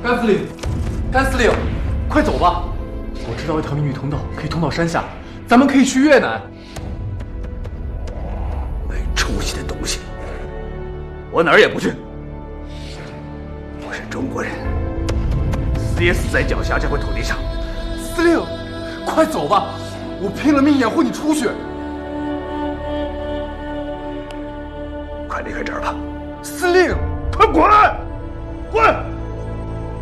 甘司令，甘司令，快走吧！我知道一条秘密通道可以通到山下，咱们可以去越南。 没出息的东西，我哪儿也不去。我是中国人，死也死在脚下这块土地上。 司令，快走吧！我拼了命掩护你出去。 快离开这儿吧！ 司令， 快滚！滚！